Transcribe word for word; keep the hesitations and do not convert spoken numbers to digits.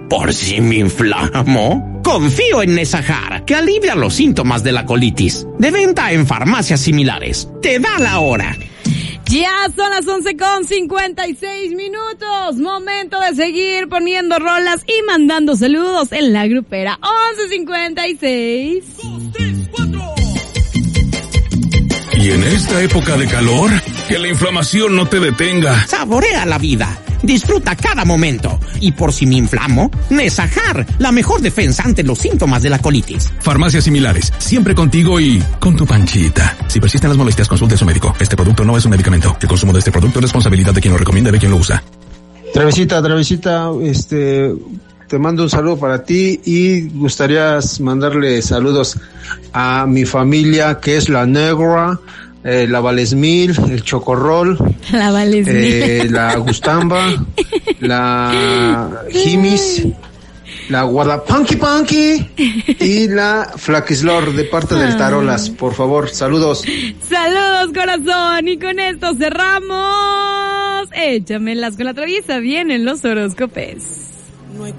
¿Por si me inflamo? Confío en Nesajar, que alivia los síntomas de la colitis. De venta en farmacias similares. Te da la hora. Ya son las once con cincuenta y seis minutos. Momento de seguir poniendo rolas y mandando saludos en la grupera. once cincuenta y seis. dos, tres, cuatro. Y en esta época de calor, que la inflamación no te detenga. Saborea la vida. Disfruta cada momento. Y por si me inflamo, Nesajar, la mejor defensa ante los síntomas de la colitis. Farmacias similares, siempre contigo y con tu panchita. Si persisten las molestias, consulte a su médico. Este producto no es un medicamento. El consumo de este producto es responsabilidad de quien lo recomienda y de quien lo usa. Travesita, Travesita, este, te mando un saludo para ti y gustaría mandarle saludos a mi familia, que es la Negra, Eh, la Valesmil, el Chocorrol, la Valesmil, eh, la Gustamba, la Jimis, la Guadapanqui Panqui y la Flaquislor de parte del Tarolas. Por favor, saludos. Saludos, corazón. Y con esto cerramos. Échamelas con la traviesa. Vienen los horóscopes.